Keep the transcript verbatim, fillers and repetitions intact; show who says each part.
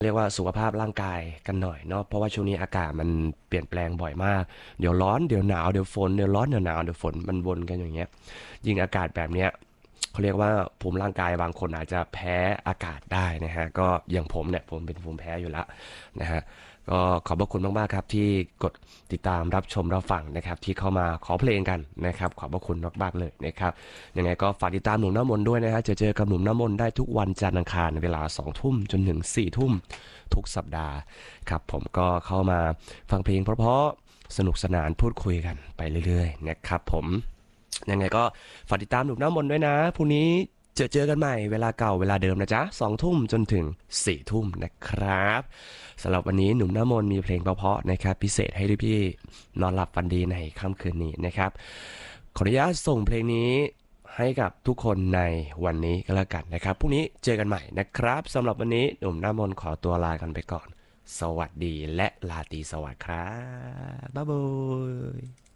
Speaker 1: เรียกว่าสุขภาพร่างกายกันหน่อยเนาะเพราะว่าช่วงนี้อากาศมันเปลี่ยนแปลงบ่อยมากเดี๋ยวร้อนเดี๋ยวหนาวเดี๋ยวฝนเดี๋ยวร้อนเดี๋ยวหนาวเดี๋ยวฝนมันวนกันอย่างเงี้ยยิ่งอากาศแบบเนี้ยเขาเรียกว่าภูมิร่างกายบางคนอาจจะแพ้อากาศได้นะฮะก็อย่างผมเนี่ยผมเป็นภูมิแพ้อยู่แล้วนะฮะก็ขอบพระคุณมากๆครับที่กดติดตามรับชมรับฟังนะครับที่เข้ามาขอเพลงกันนะครับขอบพระคุณมากๆเลยนะครับยังไงก็ฝากติดตามหนุ่มน้ำมนต์ด้วยนะฮะจะเจอกับหนุ่มน้ำมนต์ได้ทุกวันจันทร์อังคารเวลาสองทุ่มจนถึงสี่ทุ่มทุกสัปดาห์ครับผมก็เข้ามาฟังเพลงเพราะๆสนุกสนานพูดคุยกันไปเรื่อยๆนะครับผมยังไงก็ฝากติดตามหนุ่มน้ำมนต์ด้วยนะพรุ่งนี้เจอเจอกันใหม่เวลาเก่าเวลาเดิมนะจ๊ะสองทุ่มจนถึงสี่ทุ่มนะครับสำหรับวันนี้หนุ่มน้ำมนต์มีเพลงเพราะๆนะครับพิเศษให้พี่ๆนอนหลับฝันดีในค่ำคืนนี้นะครับขออนุญาตส่งเพลงนี้ให้กับทุกคนในวันนี้ก็แล้วกันนะครับพรุ่งนี้เจอกันใหม่นะครับสำหรับวันนี้หนุ่มน้ำมนต์ขอตัวลากันไปก่อนสวัสดีและลาตรีสวัสดิ์ครับบ๊ายบาย